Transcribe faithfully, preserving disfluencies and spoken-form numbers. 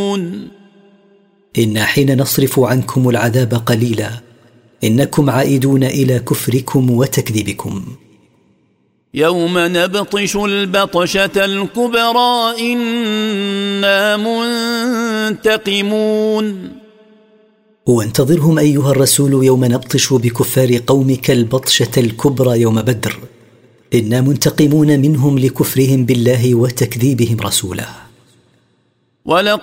تنتقمون إن حين نصرف عنكم العذاب قليلا إنكم عائدون إلى كفركم وتكذيبكم. يوم نبطش البطشة الكبرى إنا منتقمون. وانتظرهم أيها الرسول يوم نبطش بكفار قومك البطشة الكبرى يوم بدر، إنا منتقمون منهم لكفرهم بالله وتكذيبهم رسوله.